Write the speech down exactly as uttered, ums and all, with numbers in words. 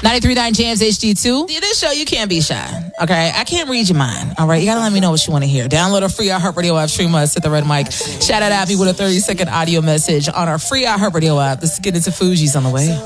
ninety-three point nine Jams H D two. This show, you can't be shy. Okay? I can't read your mind. All right? You got to let me know what you want to hear. Download a free iHeartRadio app. Stream us at the Red Mic. Shout out at me with a thirty second audio message on our free iHeartRadio app. Let's get into Fuji's on the way.